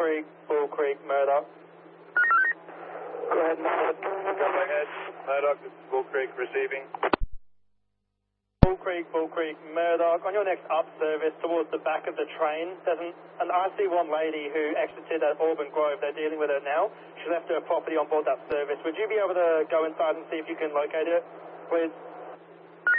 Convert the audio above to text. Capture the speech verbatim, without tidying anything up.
Creek, Bull Creek, Murdoch. Go ahead, Murdoch. Go ahead. Murdoch, this is Bull Creek receiving. Bull Creek, Bull Creek, Murdoch. On your next up service towards the back of the train, there's an, an R C one lady who exited at Auburn Grove. They're dealing with her now. She left her property on board that service. Would you be able to go inside and see if you can locate it, please?